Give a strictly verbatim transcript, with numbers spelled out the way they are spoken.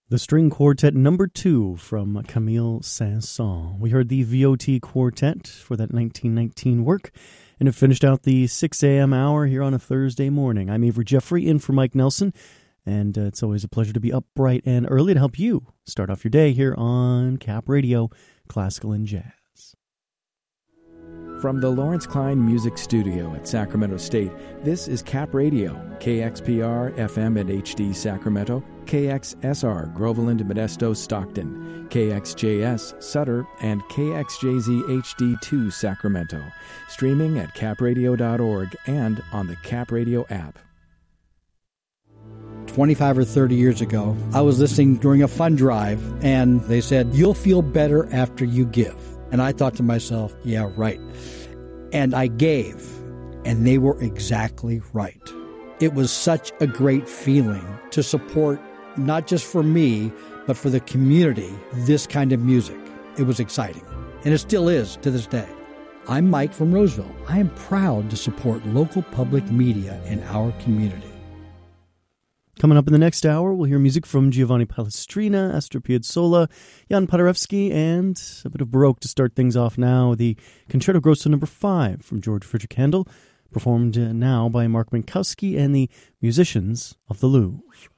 The String Quartet number two from Camille Saint-Saëns. We heard the V O T Quartet for that nineteen nineteen work, and it finished out the six a.m. hour here on a Thursday morning. I'm Avery Jeffrey, in for Mike Nelson, and uh, it's always a pleasure to be up bright and early to help you start off your day here on Cap Radio, Classical and Jazz. From the Lawrence Klein Music Studio at Sacramento State, this is Cap Radio, K X P R F M and H D Sacramento, K X S R Groveland, Modesto, Stockton, K X J S Sutter, and K X J Z H D two Sacramento. Streaming at cap radio dot org and on the Cap Radio app. twenty-five or thirty years ago, I was listening during a fund drive, and they said, "You'll feel better after you give." And I thought to myself, yeah, right. And I gave, and they were exactly right. It was such a great feeling to support, not just for me, but for the community, this kind of music. It was exciting, and it still is to this day. I'm Mike from Roseville. I am proud to support local public media in our community. Coming up in the next hour, we'll hear music from Giovanni Palestrina, Astor Piazzolla, Jan Paderewski, and a bit of Baroque to start things off now. The Concerto Grosso number five from George Frideric Handel, performed now by Mark Minkowski and the Musicians of the Louvre.